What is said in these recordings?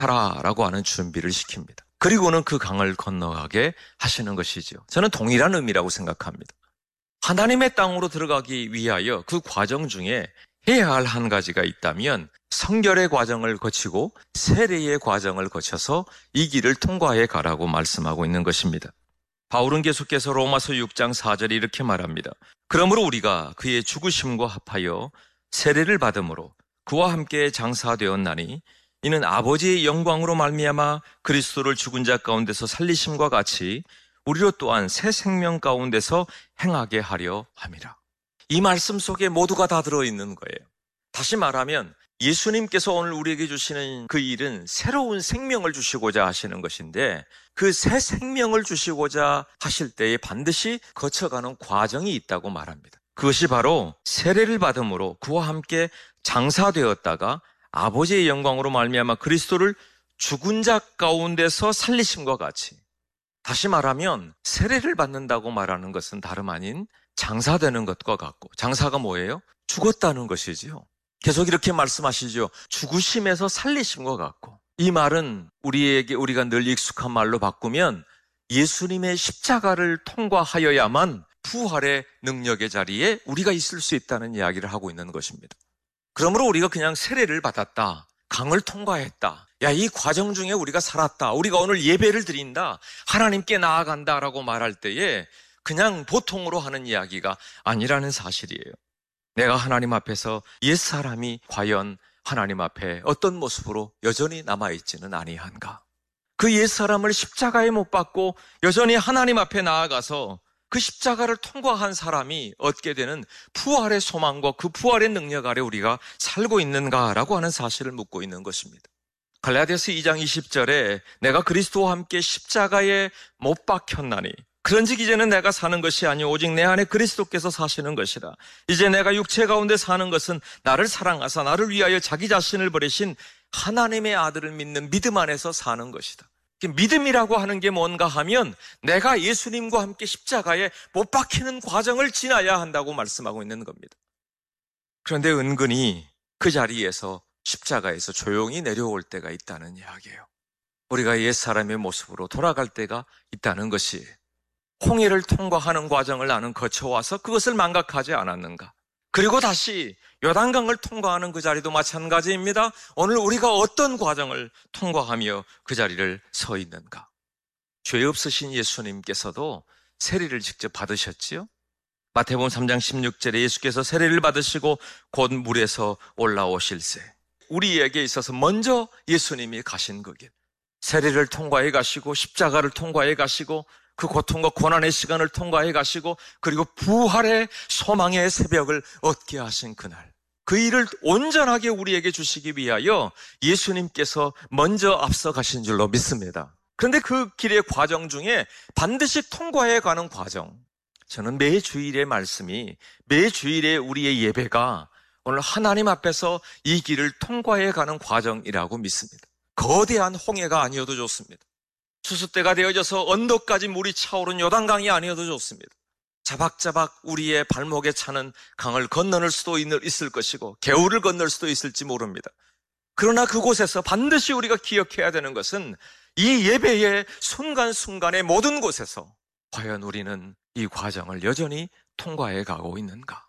하라라고 하는 준비를 시킵니다. 그리고는 그 강을 건너가게 하시는 것이죠. 저는 동일한 의미라고 생각합니다. 하나님의 땅으로 들어가기 위하여 그 과정 중에 해야 할 한 가지가 있다면 성결의 과정을 거치고 세례의 과정을 거쳐서 이 길을 통과해 가라고 말씀하고 있는 것입니다. 바울은 계속해서 로마서 6장 4절에 이렇게 말합니다. 그러므로 우리가 그의 죽으심과 합하여 세례를 받음으로 그와 함께 장사되었나니 이는 아버지의 영광으로 말미암아 그리스도를 죽은 자 가운데서 살리심과 같이 우리로 또한 새 생명 가운데서 행하게 하려 함이라. 이 말씀 속에 모두가 다 들어있는 거예요. 다시 말하면 예수님께서 오늘 우리에게 주시는 그 일은 새로운 생명을 주시고자 하시는 것인데 그 새 생명을 주시고자 하실 때에 반드시 거쳐가는 과정이 있다고 말합니다. 그것이 바로 세례를 받음으로 그와 함께 장사되었다가 아버지의 영광으로 말미암아 그리스도를 죽은 자 가운데서 살리심과 같이, 다시 말하면 세례를 받는다고 말하는 것은 다름 아닌 장사되는 것과 같고, 장사가 뭐예요? 죽었다는 것이지요. 계속 이렇게 말씀하시죠. 죽으심에서 살리심과 같고, 이 말은 우리가 늘 익숙한 말로 바꾸면 예수님의 십자가를 통과하여야만 부활의 능력의 자리에 우리가 있을 수 있다는 이야기를 하고 있는 것입니다. 그러므로 우리가 그냥 세례를 받았다, 강을 통과했다, 이 과정 중에 우리가 살았다, 우리가 오늘 예배를 드린다, 하나님께 나아간다라고 말할 때에 그냥 보통으로 하는 이야기가 아니라는 사실이에요. 내가 하나님 앞에서 옛사람이 과연 하나님 앞에 어떤 모습으로 여전히 남아있지는 아니한가? 그 옛사람을 십자가에 못 박고 여전히 하나님 앞에 나아가서 그 십자가를 통과한 사람이 얻게 되는 부활의 소망과 그 부활의 능력 아래 우리가 살고 있는가라고 하는 사실을 묻고 있는 것입니다. 갈라디아서 2장 20절에 내가 그리스도와 함께 십자가에 못 박혔나니 그런즉 이제는 내가 사는 것이 아니오 오직 내 안에 그리스도께서 사시는 것이라. 이제 내가 육체 가운데 사는 것은 나를 사랑하사 나를 위하여 자기 자신을 버리신 하나님의 아들을 믿는 믿음 안에서 사는 것이다. 믿음이라고 하는 게 뭔가 하면 내가 예수님과 함께 십자가에 못 박히는 과정을 지나야 한다고 말씀하고 있는 겁니다. 그런데 은근히 그 자리에서 십자가에서 조용히 내려올 때가 있다는 이야기예요. 우리가 옛사람의 모습으로 돌아갈 때가 있다는 것이에요. 홍해를 통과하는 과정을 나는 거쳐와서 그것을 망각하지 않았는가? 그리고 다시 요단강을 통과하는 그 자리도 마찬가지입니다. 오늘 우리가 어떤 과정을 통과하며 그 자리를 서 있는가? 죄 없으신 예수님께서도 세례를 직접 받으셨지요? 마태복음 3장 16절에 예수께서 세례를 받으시고 곧 물에서 올라오실세. 우리에게 있어서 먼저 예수님이 가신 그 길, 세례를 통과해 가시고 십자가를 통과해 가시고 그 고통과 고난의 시간을 통과해 가시고 그리고 부활의 소망의 새벽을 얻게 하신 그날, 그 일을 온전하게 우리에게 주시기 위하여 예수님께서 먼저 앞서 가신 줄로 믿습니다. 그런데 그 길의 과정 중에 반드시 통과해 가는 과정, 저는 매 주일의 말씀이, 매 주일의 우리의 예배가 오늘 하나님 앞에서 이 길을 통과해 가는 과정이라고 믿습니다. 거대한 홍해가 아니어도 좋습니다. 추수때가 되어져서 언덕까지 물이 차오른 요단강이 아니어도 좋습니다. 자박자박 우리의 발목에 차는 강을 건널 수도 있을 것이고 개울을 건널 수도 있을지 모릅니다. 그러나 그곳에서 반드시 우리가 기억해야 되는 것은 이 예배의 순간순간의 모든 곳에서 과연 우리는 이 과정을 여전히 통과해 가고 있는가?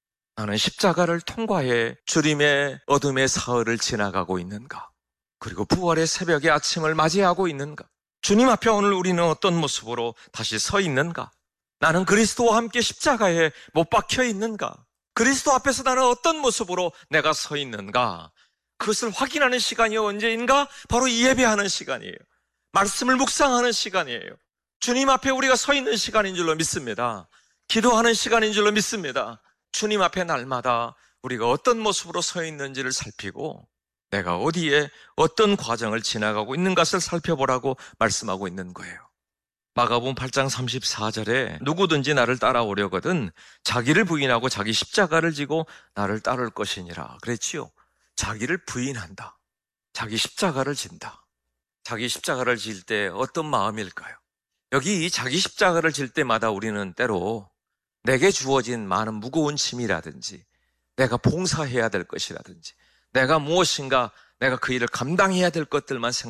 나는 십자가를 통과해 주님의 어둠의 사흘을 지나가고 있는가? 그리고 부활의 새벽의 아침을 맞이하고 있는가? 주님 앞에 오늘 우리는 어떤 모습으로 다시 서 있는가? 나는 그리스도와 함께 십자가에 못 박혀 있는가? 그리스도 앞에서 나는 어떤 모습으로 내가 서 있는가? 그것을 확인하는 시간이 언제인가? 바로 이 예배하는 시간이에요. 말씀을 묵상하는 시간이에요. 주님 앞에 우리가 서 있는 시간인 줄로 믿습니다. 기도하는 시간인 줄로 믿습니다. 주님 앞에 날마다 우리가 어떤 모습으로 서 있는지를 살피고 내가 어디에 어떤 과정을 지나가고 있는 것을 살펴보라고 말씀하고 있는 거예요. 마가복음 8장 34절에 누구든지 나를 따라오려거든 자기를 부인하고 자기 십자가를 지고 나를 따를 것이니라 그랬지요. 자기를 부인한다. 자기 십자가를 진다. 자기 십자가를 질 때 어떤 마음일까요? 여기 자기 십자가를 질 때마다 우리는 때로 내게 주어진 많은 무거운 짐이라든지 내가 봉사해야 될 것이라든지 내가 무엇인가 내가 그 일을 감당해야 될 것들만